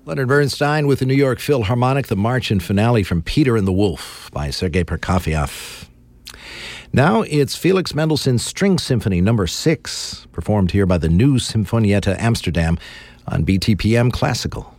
Leonard Bernstein with the New York Philharmonic, the March and Finale from Peter and the Wolf by Sergei Prokofiev. Now it's Felix Mendelssohn's String Symphony No. 6, performed here by the New Sinfonietta Amsterdam on BTPM Classical.